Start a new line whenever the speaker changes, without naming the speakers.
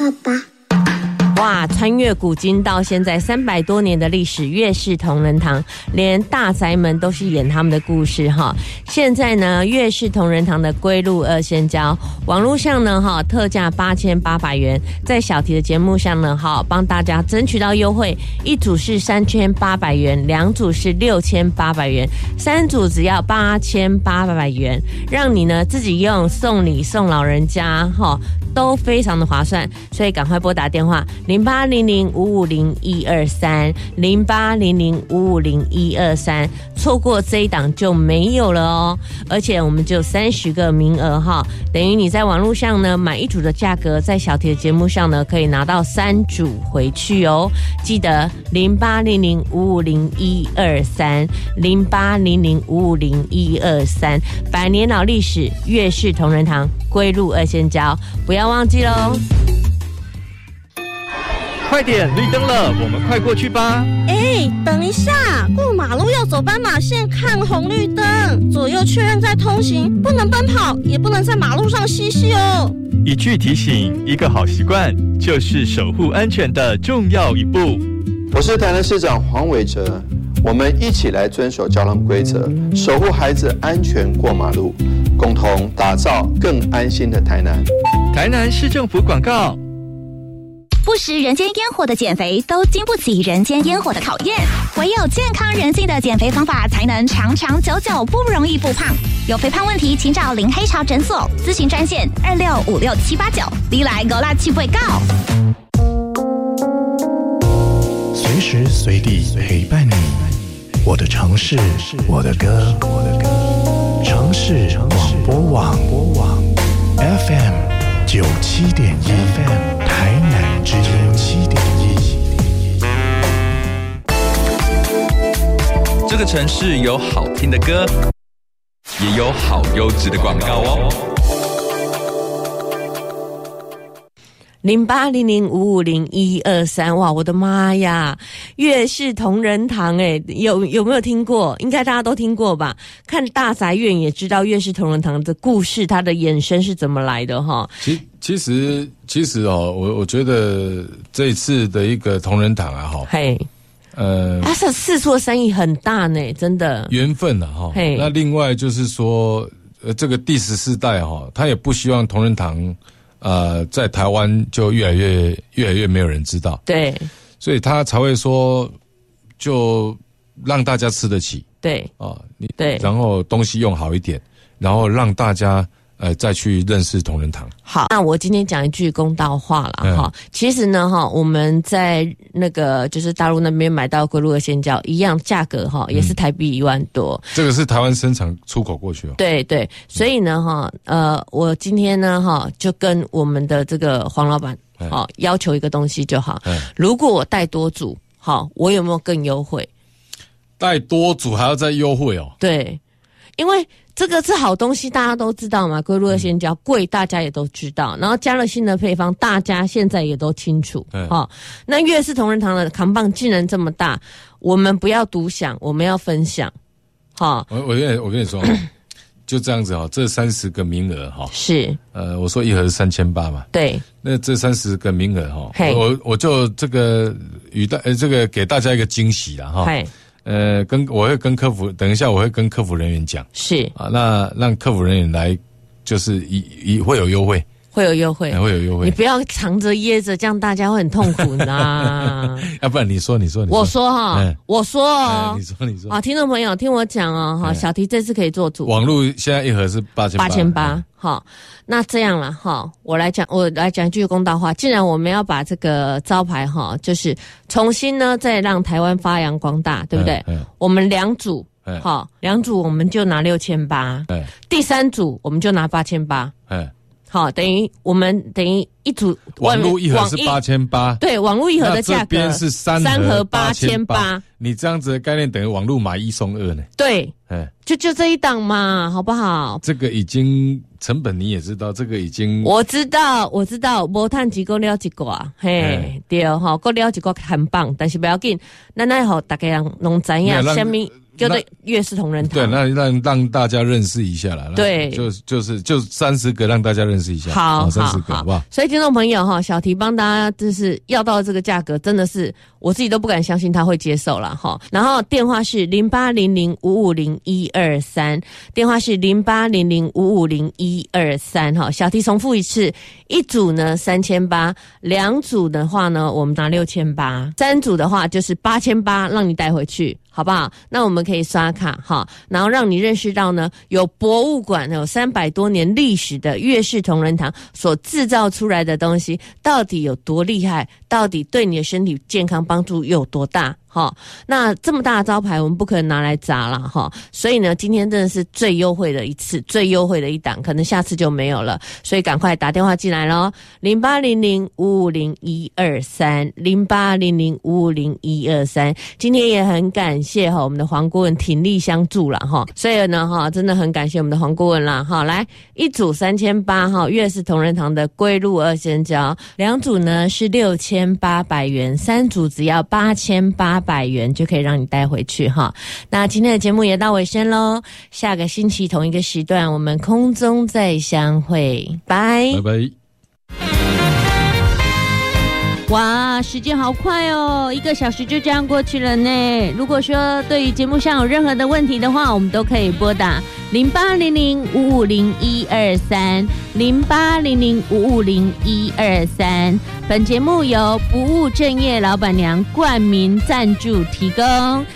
爸爸。
哇，穿越古今到现在300多年的历史，月式同仁堂连大宅门都是演他们的故事哈。现在呢，月式同仁堂的龟鹿二仙胶网络上呢特价8800元，在小题的节目上呢帮大家争取到优惠，一组是3800元，2组是6800元，3组只要8800元，让你呢自己用送礼送老人家都非常的划算，所以赶快拨打电话0800550123 0800550123，错过这一档就没有了哦。而且我们只有30个名额等于你在网络上呢买一组的价格，在小铁节目上呢可以拿到3组回去哦。记得0800550123 0800550123，百年老历史，月式同仁堂龟鹿二仙胶，不要忘记喽。
快点，绿灯了，我们快过去吧。
等一下，过马路要走斑马线，看红绿灯，左右确认再通行，不能奔跑，也不能在马路上嬉戏哦。
一句提醒，一个好习惯，就是守护安全的重要一步。
我是台南市长黄伟哲，我们一起来遵守交通规则，守护孩子安全过马路，共同打造更安心的台南。
台南市政府广告。
不食人间烟火的减肥，都经不起人间烟火的考验。唯有健康人性的减肥方法，才能长长久久不容易复胖。有肥胖问题，请找林黑潮诊所咨询专线2656-789，你来勾拉去会告。
随时随地陪伴你，我的城市，我的歌，城市广播网 FM 97.1 台南之音7.1。
这个城市有好听的歌，也有好优质的广告哦。
0800550123，哇，我的妈呀！月式同仁堂，有没有听过？应该大家都听过吧？看大宅院也知道月式同仁堂的故事，它的衍生是怎么来的哈。
其实我觉得这一次的一个同仁堂
它是四处的生意很大呢，真的
缘分那另外就是说，这个第14代他也不希望同仁堂在台湾就越来越没有人知道，
对，
所以他才会说，就让大家吃得起，
对
对，然后东西用好一点，然后让大家再去认识同仁堂。
好，那我今天讲一句公道话啦哈。其实呢我们在那个就是大陆那边买到龟鹿二仙胶一样价格也是台币1万多。
这个是台湾生产出口过去
对对，所以呢我今天呢就跟我们的这个黄老板要求一个东西就好。如果我带多组我有没有更优惠？
带多组还要再优惠哦？
对，因为这个是好东西，大家都知道嘛，龟鹿二仙胶贵，大家也都知道。然后加了新的配方，大家现在也都清楚。那月式同仁堂的扛棒竟然这么大，我们不要独享，我们要分享。
我跟你说，就这样子这30个名额
是
我说一盒是3800嘛，对，那这30个名额我就这个这个给大家一个惊喜啦我会跟客服，等一下我会跟客服人员讲，是那让客服人员来，就是会有优惠，会有优惠，你不要藏着掖着，这样大家会很痛苦呢。要不然你说，我说我说你说听众朋友听我讲小提这次可以做主，网络现在一盒是8800。那这样了我来讲一句公道话，既然我们要把这个招牌就是重新呢再让台湾发扬光大，对不对？我们2组2组我们就拿6800，第3组我们就拿8800，等于一组网络一盒是8800，对，网络一盒的价格，这边是3盒8800，你这样子的概念等于网络买1送2呢？对，就这一档嘛，好不好？这个已经成本你也知道，这个已经我知道，无趁钱够了一寡，对，够了一寡很棒，但是不要紧，咱来互大家人拢知影，什么
叫做月氏同仁堂。
对，那让大家认识一下啦。
对，
就30个让大家认识一下。
好
，30个好不好？
所以听众朋友哈，小提帮大家就是要到这个价格，真的是我自己都不敢相信他会接受了哈。然后电话是0800550123，电话是0800550123哈。小提重复一次，一组呢3800，两组的话呢我们拿6800，三组的话就是8800，让你带回去。好不好？那我们可以刷卡哈，然后让你认识到呢，有博物馆有300多年历史的月氏同仁堂所制造出来的东西到底有多厉害，到底对你的身体健康帮助有多大。那这么大的招牌我们不可能拿来砸了哈，所以呢今天真的是最优惠的一次，最优惠的一档，可能下次就没有了，所以赶快打电话进来咯，0800550123 0800550123。今天也很感谢我们的黄顾问鼎力相助啦哈，所以呢真的很感谢我们的黄顾问啦哈。来，一组3800哈，月氏同仁堂的龟鹿2仙胶，两组呢是6800元，三组只要8800元就可以让你带回去哈。那今天的节目也到尾声咯，下个星期同一个时段我们空中再相会，拜
拜。
哇，时间好快哦，1个小时就这样过去了呢。如果说对于节目上有任何的问题的话，我们都可以拨打0800550123 0800550123。本节目由不务正业老板娘冠名赞助提供。